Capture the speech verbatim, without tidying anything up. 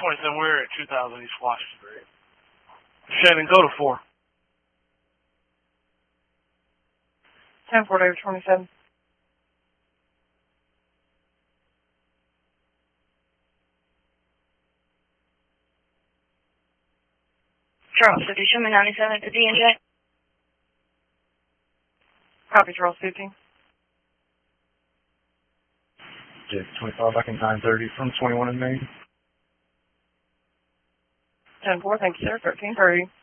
twenty-seven, we're at two thousand East Washington Street. Shannon, go to four. ten four, David twenty-seven. Charles fifty, show me ninety-seven at the D and J. Copy, Charles fifty. J twenty-five, back in nine thirty from twenty-one in Maine. ten four, thank you, sir. thirteen thirty.